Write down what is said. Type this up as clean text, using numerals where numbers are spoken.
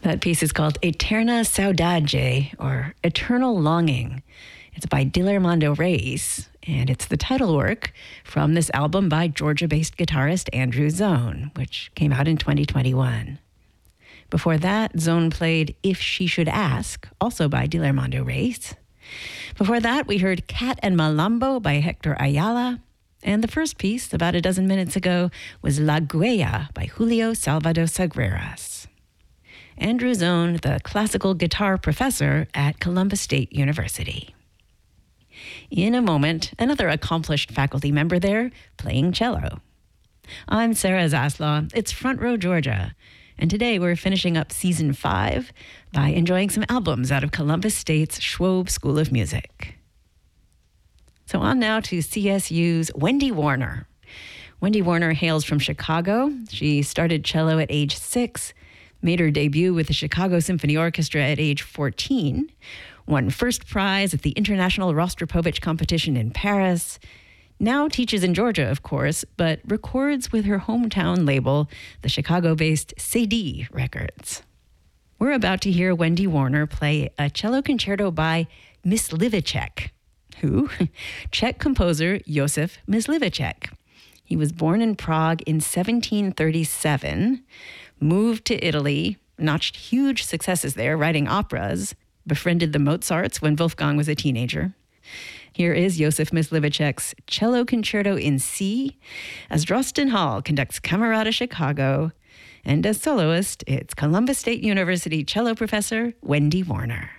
That piece is called Eterna Saudade, or Eternal Longing. It's by Dilermando Reis, and it's the title work from this album by Georgia-based guitarist Andrew Zone, which came out in 2021. Before that, Zone played If She Should Ask, also by Dilermando Reis. Before that, we heard Cat and Malambo by Hector Ayala. And the first piece, about a dozen minutes ago, was La Guaya by Julio Salvador Sagreras. Andrew Zone, the classical guitar professor at Columbus State University. In a moment, another accomplished faculty member there playing cello. I'm Sarah Zaslaw. It's Front Row Georgia. And today we're finishing up Season 5 by enjoying some albums out of Columbus State's Schwob School of Music. So on now to CSU's Wendy Warner. Wendy Warner hails from Chicago. She started cello at age 6, made her debut with the Chicago Symphony Orchestra at age 14, won first prize at the International Rostropovich competition in Paris, now teaches in Georgia, of course, but records with her hometown label, the Chicago-based CD Records. We're about to hear Wendy Warner play a cello concerto by Myslivacek. Who? Czech composer Josef Myslivacek. He was born in Prague in 1737, moved to Italy, notched huge successes there writing operas, befriended the Mozarts when Wolfgang was a teenager. Here is Josef Myslivacek's Cello Concerto in C, as Drosten Hall conducts Camerata Chicago, and as soloist, it's Columbus State University cello professor Wendy Warner.